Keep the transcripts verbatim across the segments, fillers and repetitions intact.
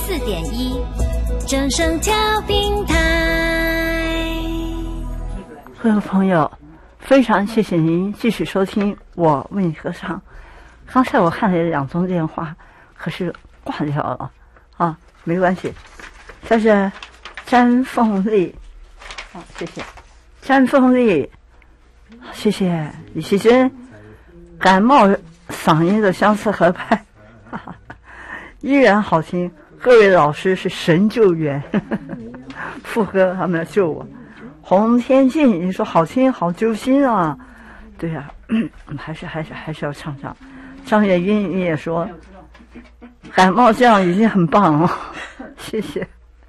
四点一，正声调频台。 各位朋友，非常谢谢您继续收听我为你歌唱。刚才我看了两通电话，可是挂掉了啊，没关系。这是詹凤丽，好、哦，谢谢詹凤丽，谢谢李希珍，感冒嗓音的相思河畔，哈哈，依然好听。各位老师是神救援，副歌他们来救我。红天镜，你说好听好揪心啊，对呀、啊，还是还是还是要唱唱。张月英你也说，感冒这样已经很棒了，谢谢。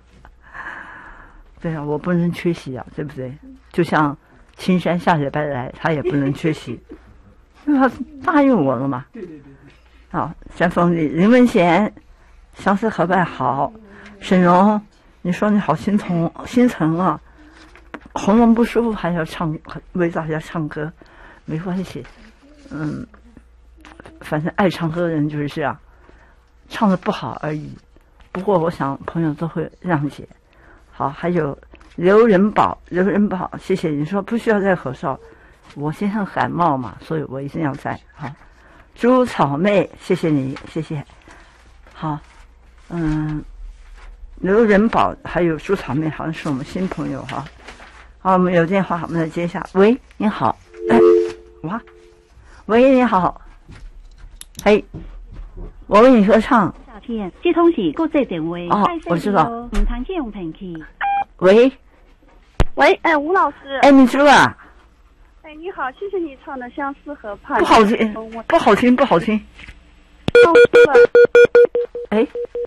对啊，我不能缺席啊，对不对？就像青山下礼拜来，他也不能缺席，因为他答应我了嘛。好，詹凤丽、林文贤，相思河畔好。沈荣，你说你好心疼心疼啊，喉咙不舒服还要唱为大家唱歌，没关系，嗯，反正爱唱歌的人就是这样，唱的不好而已。不过我想朋友都会谅解。好，还有刘仁宝，刘仁宝，谢谢你说不需要戴口罩，我先生感冒嘛，所以我一定要戴。好，朱草妹，谢谢你，谢谢。好，嗯，刘仁宝还有朱草妹，好像是我们新朋友哈。好，我们有电话，我们来接一下。喂，你好。哎，哇，喂，你好。嘿，我为你合唱。 这通是国际电话。 哦，我知道。 唔通这用平气。 喂， 喂，哎，吴老师。 哎，你知啊？ 哎，你好，谢谢你唱的《相思河畔》。 不好听，不好听，不好听。 哦， 哎，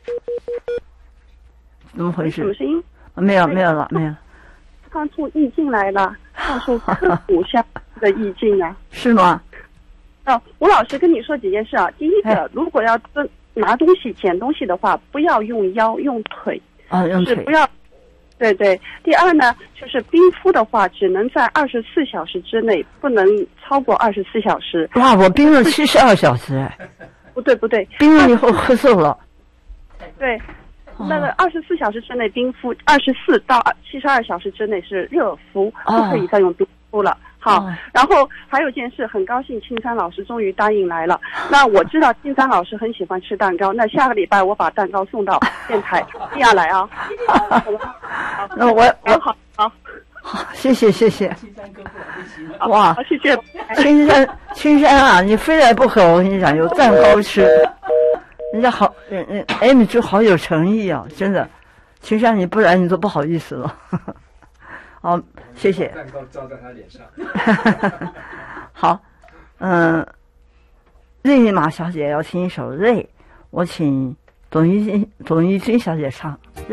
怎么回事？ 什么声音？ 没有，没有了，没有。 唱出意境来了，唱出刻骨相思的意境啊！ 是吗？ 哦，吴老师跟你说几件事啊。第一个，如果要蹲拿东西、捡东西的话，不要用腰，用腿。 啊，用腿。 不要。对对。第二呢，就是冰敷的话，只能在二十四小时之内，不能超过二十四小时。 哇，我冰了七十二小时哎。 不对不对。 冰了以后咳嗽了。 对。那个二十四小时之内冰敷，二十四到七十二小时之内是热敷，不可以再用冰敷了。好，然后还有件事，很高兴青山老师终于答应来了。那我知道青山老师很喜欢吃蛋糕，那下个礼拜我把蛋糕送到电台，一定要来啊！ 那我我好好好，谢谢谢谢。哇， 谢谢青山青山啊，你非来不可！我跟你讲，有蛋糕吃。人家好，人人哎，你就好有诚意啊，真的。青山，你不然你都不好意思了。好，谢谢。 蛋糕照在他脸上。 好，嗯，瑞玛小姐要听一首《泪》，我请董一君董一君小姐唱。